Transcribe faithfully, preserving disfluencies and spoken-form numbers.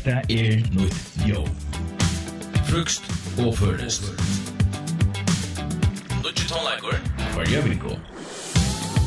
Det er nytt jo. Frukst og førest. Lutsi tonleikur, for jeg vil gå.